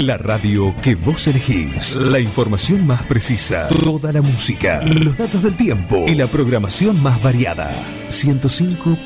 La radio que vos elegís. La información más precisa. Toda la música. Los datos del tiempo. Y la programación más variada. 105.9